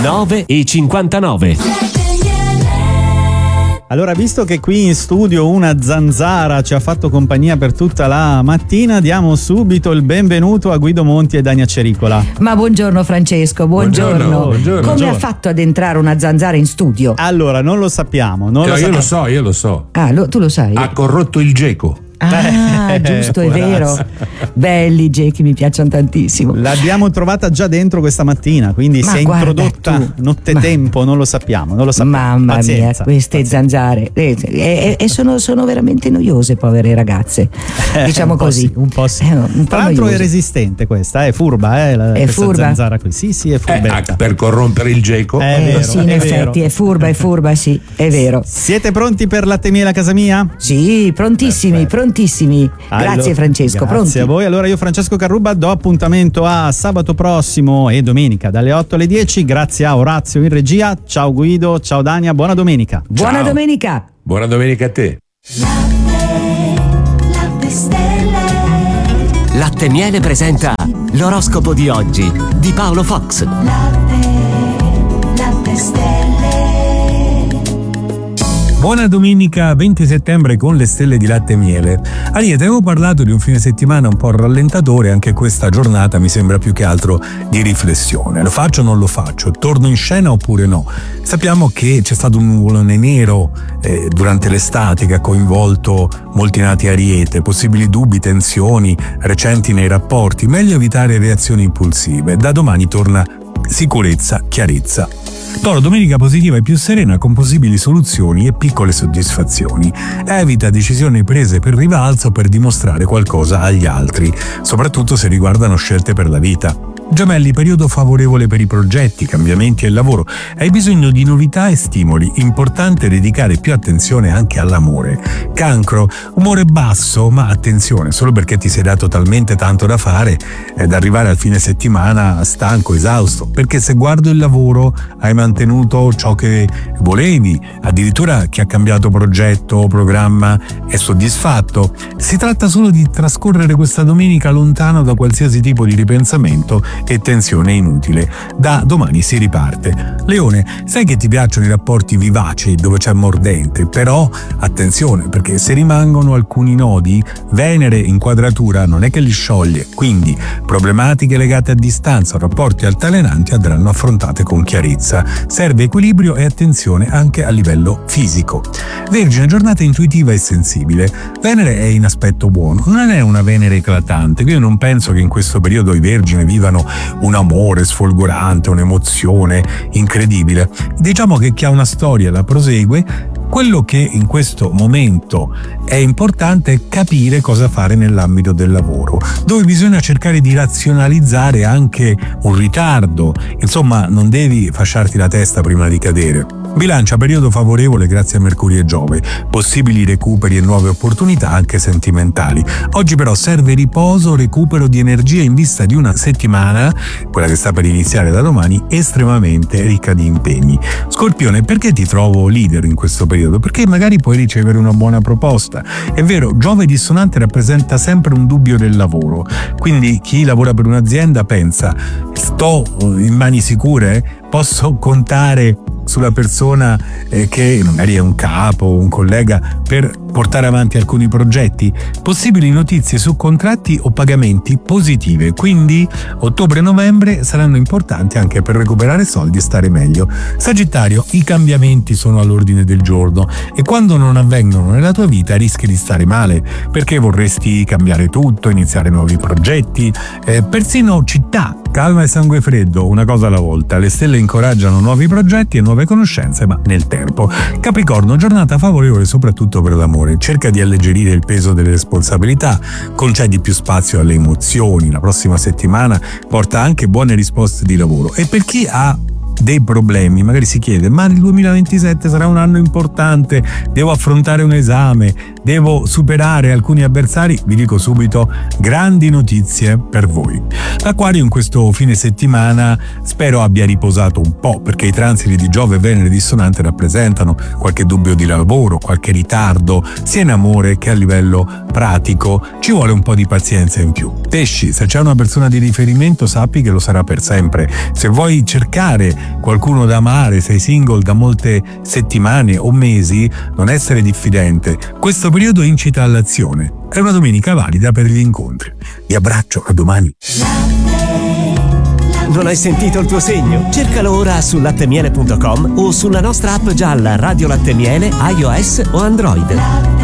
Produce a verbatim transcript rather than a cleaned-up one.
nove e cinquantanove. Allora, visto che qui in studio una zanzara ci ha fatto compagnia per tutta la mattina, diamo subito il benvenuto a Guido Monti e Dania Cericola. Ma buongiorno Francesco, buongiorno. Buongiorno, buongiorno. Come Buongiorno. ha fatto ad entrare una zanzara in studio? Allora, non lo sappiamo. Non No, lo io sappiamo. lo so, io lo so. Ah, lo- tu lo sai? Ha corrotto il geco. Ah, Eh, giusto, è può vero. darsi. Belli Gechi, mi piacciono tantissimo. L'abbiamo trovata già dentro questa mattina, quindi Ma si è guarda introdotta tu. nottetempo, non lo sappiamo, non lo sappiamo. Mamma Pazienza, mia, queste pazienza. zanzare. E, e- e sono, sono veramente noiose, povere ragazze. Diciamo un po' così. sì, un po' sì. Eh, un po' Tra l'altro è noiose. resistente questa, è furba, eh, la, È questa furba? zanzara qui. Sì, sì, è Eh, furbetta. ah, per corrompere il geco. È Eh, vero, sì, in è effetti vero. è furba, è furba, sì, è vero. Siete pronti per latte miele a casa mia? Sì, prontissimi, Perfetto. prontissimi. Grazie Allora, Francesco, grazie pronti? a voi. Allora io Francesco Carrubba do appuntamento a sabato prossimo e domenica dalle otto alle dieci. Grazie a Orazio in regia. Ciao Guido, ciao Dania, buona domenica. Buona Ciao. domenica. Buona domenica a te. Latte stelle, Latte Miele presenta l'oroscopo di oggi di Paolo Fox. latte, latte stelle. Buona domenica venti settembre con le stelle di Latte Miele. Ariete, avevo parlato di un fine settimana un po' rallentatore, anche questa giornata mi sembra più che altro di riflessione. Lo faccio o non lo faccio? Torno in scena oppure no? Sappiamo che c'è stato un nuvolone nero eh, durante l'estate che ha coinvolto molti nati Ariete, possibili dubbi, tensioni recenti nei rapporti, meglio evitare reazioni impulsive. Da domani torna sicurezza, chiarezza. Toro, domenica positiva e più serena con possibili soluzioni e piccole soddisfazioni. Evita decisioni prese per rivalso o per dimostrare qualcosa agli altri, soprattutto se riguardano scelte per la vita. Gemelli, periodo favorevole per i progetti, cambiamenti e il lavoro. Hai bisogno di novità e stimoli. Importante dedicare più attenzione anche all'amore. Cancro, umore basso, ma attenzione, solo perché ti sei dato talmente tanto da fare ed arrivare al fine settimana stanco, esausto, perché se guardo il lavoro hai mantenuto ciò che volevi, addirittura chi ha cambiato progetto o programma è soddisfatto. Si tratta solo di trascorrere questa domenica lontano da qualsiasi tipo di ripensamento e tensione inutile. Da domani si riparte. Leone, sai che ti piacciono i rapporti vivaci dove c'è mordente, però attenzione, perché se rimangono alcuni nodi, Venere in quadratura non è che li scioglie, quindi problematiche legate a distanza o rapporti altalenanti andranno affrontate con chiarezza. Serve equilibrio e attenzione anche a livello fisico. Vergine, giornata intuitiva e sensibile. Venere è in aspetto buono, non è una Venere eclatante, io non penso che in questo periodo i Vergine vivano un amore sfolgorante, un'emozione incredibile. Diciamo che chi ha una storia la prosegue. Quello che in questo momento è importante è capire cosa fare nell'ambito del lavoro, dove bisogna cercare di razionalizzare anche un ritardo. Insomma, non devi fasciarti la testa prima di cadere. Bilancia, periodo favorevole grazie a Mercurio e Giove, possibili recuperi e nuove opportunità anche sentimentali. Oggi però serve riposo, recupero di energia in vista di una settimana, quella che sta per iniziare da domani, estremamente ricca di impegni. Scorpione, perché ti trovo leader in questo periodo? Perché magari puoi ricevere una buona proposta. È vero, Giove dissonante rappresenta sempre un dubbio del lavoro, quindi chi lavora per un'azienda pensa: sto in mani sicure? Posso contare sulla persona eh, che magari è un capo, un collega, per portare avanti alcuni progetti? Possibili notizie su contratti o pagamenti positive, quindi ottobre e novembre saranno importanti anche per recuperare soldi e stare meglio. Sagittario, i cambiamenti sono all'ordine del giorno e quando non avvengono nella tua vita rischi di stare male, perché vorresti cambiare tutto, iniziare nuovi progetti, eh, persino città. Calma e sangue freddo, una cosa alla volta. Le stelle incoraggiano nuovi progetti e nuove conoscenze, ma nel tempo. Capricorno, giornata favorevole soprattutto per l'amore. Cerca di alleggerire il peso delle responsabilità, concedi più spazio alle emozioni. La prossima settimana porta anche buone risposte di lavoro. E per chi ha dei problemi, magari si chiede: ma il duemilaventisette sarà un anno importante, devo affrontare un esame, devo superare alcuni avversari, vi dico subito grandi notizie per voi. L'Aquario in questo fine settimana spero abbia riposato un po', perché i transiti di Giove e Venere dissonante rappresentano qualche dubbio di lavoro, qualche ritardo, sia in amore che a livello pratico. Ci vuole un po' di pazienza in più. Pesci, se c'è una persona di riferimento sappi che lo sarà per sempre. Se vuoi cercare qualcuno da amare, sei single da molte settimane o mesi, non essere diffidente. Questo periodo incita all'azione. È una domenica valida per gli incontri. Vi abbraccio, a domani. Non hai sentito il tuo segno? Cercalo ora su lattemiele punto com o sulla nostra app gialla Radio Latte Miele, iOS o Android. Latte